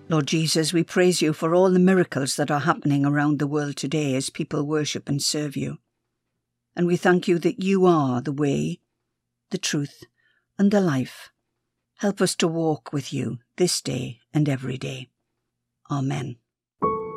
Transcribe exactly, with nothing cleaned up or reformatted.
Lord Jesus, we praise you for all the miracles that are happening around the world today as people worship and serve you. And we thank you that you are the way, the truth, and the life. Help us to walk with you this day and every day. Amen.